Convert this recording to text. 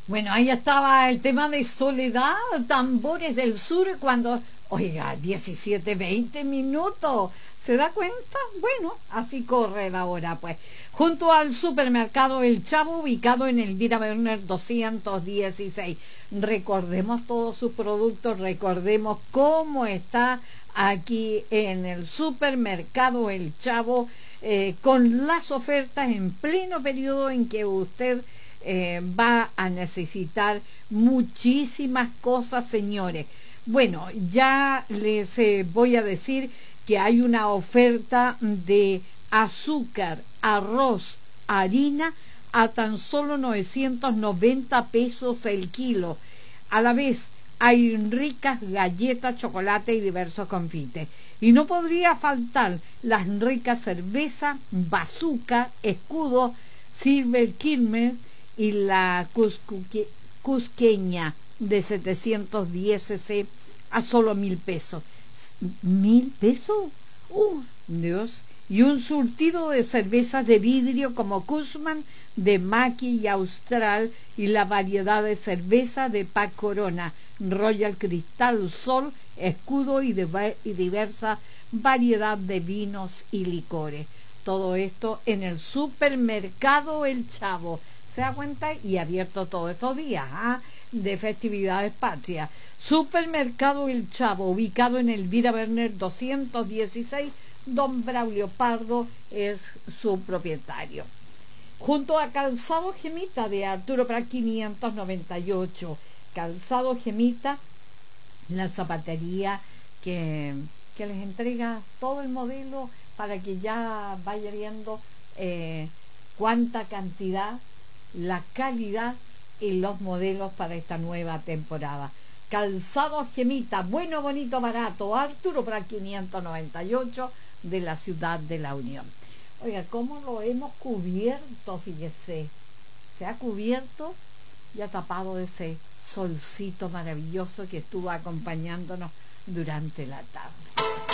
Bueno, ahí estaba el tema de Soledad, Tambores del Sur, cuando, oiga, 17, 20 minutos, ¿se da cuenta? Bueno, así corre la hora, pues. Junto al supermercado El Chavo, ubicado en Elvira Berner 216. Recordemos todos sus productos, recordemos cómo está aquí en el supermercado El Chavo, con las ofertas en pleno periodo en que usted va a necesitar muchísimas cosas, señores. Bueno, ya les voy a decir que hay una oferta de azúcar, arroz, harina a tan solo 990 pesos el kilo. A la vez hay ricas galletas, chocolate y diversos confites. Y no podría faltar las ricas cervezas, Bazooka, Escudo, Silver Quilmes y la cusqueña de 710 cc a solo 1.000 pesos. ¿1.000 pesos? Dios. Y un surtido de cervezas de vidrio como Cushman, de Maki y Austral, y la variedad de cerveza de Pac Corona, Royal Cristal, Sol, Escudo y diversa variedad de vinos y licores. Todo esto en el supermercado El Chavo. ¿Se da cuenta? Y abierto todos estos días de festividades patrias. Supermercado El Chavo, ubicado en Elvira Berner 216. Don Braulio Pardo es su propietario. Junto a Calzado Gemita de Arturo Prat 598. Calzado Gemita, la zapatería que les entrega todo el modelo para que ya vaya viendo cuánta cantidad, la calidad y los modelos para esta nueva temporada. Calzado Gemita, bueno, bonito, barato, Arturo Prat 598 de la ciudad de La Unión. Oiga, ¿cómo lo hemos cubierto? Fíjese, se ha cubierto y ha tapado ese solcito maravilloso que estuvo acompañándonos durante la tarde.